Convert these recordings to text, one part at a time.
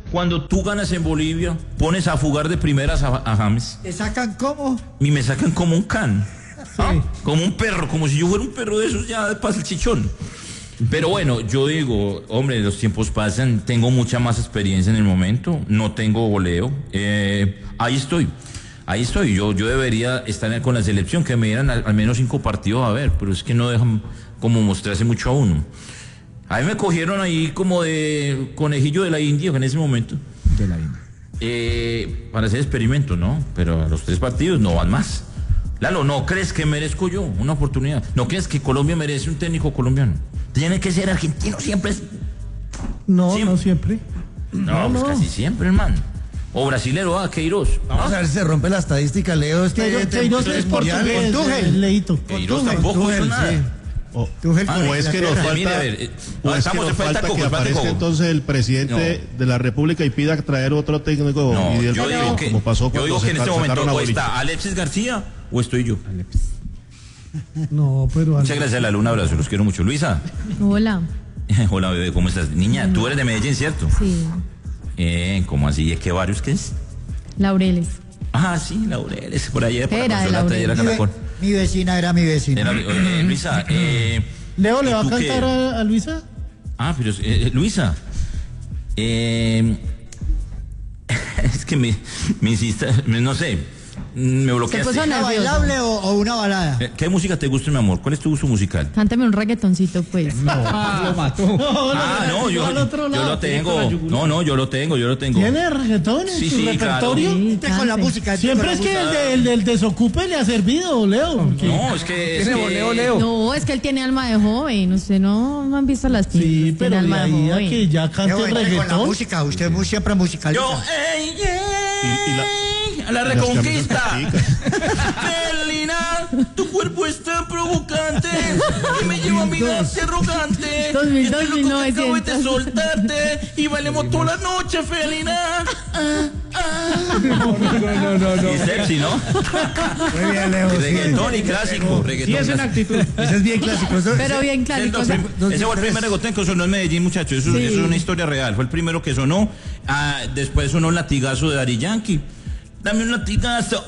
Cuando tú ganas en Bolivia, pones a fugar de primeras a James. ¿Te sacan cómo? Y me sacan como un can. ¿Ah? Como un perro, como si yo fuera un perro de esos ya de pasa el chichón. Pero bueno, yo digo, hombre, los tiempos pasan, tengo mucha más experiencia en el momento, no tengo voleo. Ahí estoy, yo debería estar con la selección, que me dieran al menos 5 partidos a ver, pero es que no dejan como mostrarse mucho a uno. A mí me cogieron ahí como de conejillo de la India en ese momento. De la India. Para hacer experimento, ¿no? Pero a los 3 partidos no van más. Lalo, ¿no crees que merezco yo una oportunidad? ¿No crees que Colombia merece un técnico colombiano? Tiene que ser argentino siempre. No, ¿siempre? No siempre. No, pues casi siempre, hermano. O brasilero, Queiroz. Vamos a ver si se rompe la estadística, Leo. Queiroz es portugués, Leito. Queiroz tampoco hizo nada. Sí. O es que nos falta, mire, nos falta que aparezca entonces el presidente de la República y pida traer otro técnico. No, yo digo que, como pasó yo digo que en este momento o está Alexis García o estoy yo. No, pero... Muchas gracias, Lalo, un abrazo, los quiero mucho. Luisa. Hola. Hola, bebé, ¿cómo estás? Niña, tú eres de Medellín, ¿cierto? Sí. ¿Cómo así? ¿Qué barrios qué es? Laureles. Ah, sí, Laureles, por ayer. Era de Laureles. Mi vecina era mi vecina. Luisa, Leo, ¿le va a cantar a Luisa? Ah, pero Luisa, es que me insiste, no sé, me bloqueaste. ¿Una bailable o una balada? ¿Qué música te gusta, mi amor? ¿Cuál es tu gusto musical? Cántame un reggaetoncito, pues. No, lo mató. No, yo lo tengo. No, yo lo tengo. ¿Tiene reggaetón en su repertorio? Sí, con la música. Siempre es que el del desocupe le ha servido, Leo. No, es que... Leo. No, es que él tiene alma de joven. Usted no han visto las pistas. Sí, pero alma de la joven. que ya cante reggaetón. Con la música, usted siempre musicaliza. Yo, a la reconquista. Felina, tu cuerpo es tan provocante que me lleva a mirarte arrogante. 2000, acabo de soltarte y bailemos toda la noche, Felina. No. Y sexy, ¿no? Muy bien, Leo. Reggaetón y clásico. Sí, es una actitud. Ese es bien clásico. Pero bien clásico. Ese fue el primer reggaetón que sonó en Medellín, muchachos. Eso es una historia real. Fue el primero que sonó. Después sonó un latigazo de Daddy Yankee. Dame un latigazo.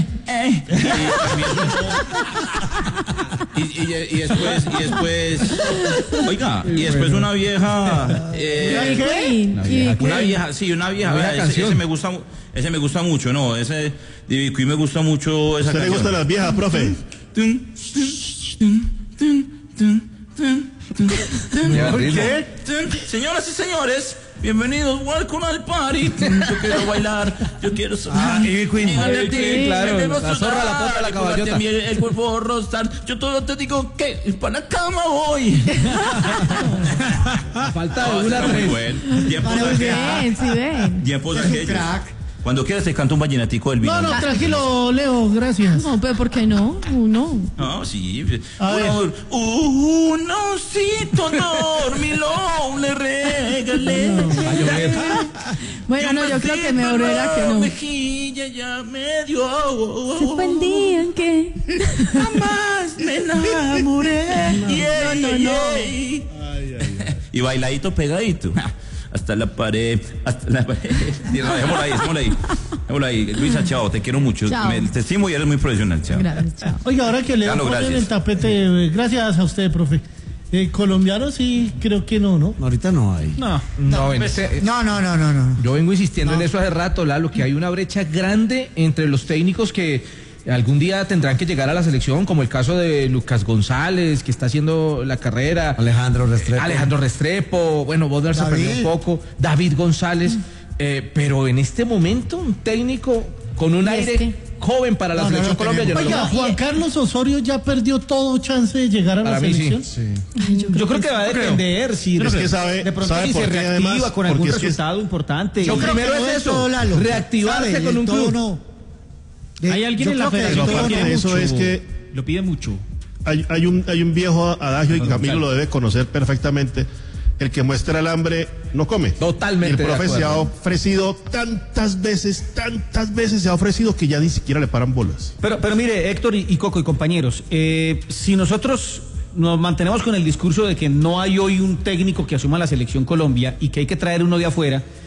Y después. Oiga, y después una vieja. Una vieja. Ese me gusta mucho, ¿no? Ese de Queen me gusta mucho. ¿A usted le gustan las viejas, profe? ¿Qué? Señoras y señores, bienvenidos, welcome al party. Yo quiero bailar, yo quiero sonar. Claro, la zorra, la pota, la caballota. El cuerpo rostar. Yo todo te digo que para la cama voy. Falta de una tres. Tiempos aquellos. Cuando quieras te canto un vallenatico del vino. No, tranquilo, Leo, gracias. No, pero ¿por qué no? Uno. No, sí. A ver. Un osito dormilón le regalé. Bueno, no, yo creo que mejor era que no. Mejilla ya me dio. Se fue el día en que jamás me enamoré. No. Y bailadito pegadito. Hasta la pared. Dejémoslo ahí. Luisa, chao, te quiero mucho. Te estimo y eres muy profesional, chao. Gracias, chao. Oiga, ahora que Leo pone en el tapete, gracias a usted, profe. Colombianos sí, creo que no. Ahorita no hay. No. No. Yo vengo insistiendo en eso hace rato, Lalo, que hay una brecha grande entre los técnicos que algún día tendrán que llegar a la selección, como el caso de Lucas González, que está haciendo la carrera. Alejandro Restrepo, bueno, Bodnar se perdió un poco. David González. Pero en este momento, un técnico con un aire joven para la selección Colombia. Oiga, Juan Carlos Osorio ya perdió todo chance de llegar a la selección. Sí. Yo creo que va a depender si de pronto si se reactiva con algún resultado importante. Yo primero es eso, reactivarse con un club. Hay alguien en la federación que pide eso mucho, es que lo pide mucho. Hay un viejo adagio y Camilo lo debe conocer perfectamente. El que muestra el hambre no come. Totalmente. Y el profe se ha ofrecido tantas veces se ha ofrecido que ya ni siquiera le paran bolas. Pero mire, Héctor y Coco y compañeros, si nosotros nos mantenemos con el discurso de que no hay hoy un técnico que asuma la selección Colombia y que hay que traer uno de afuera,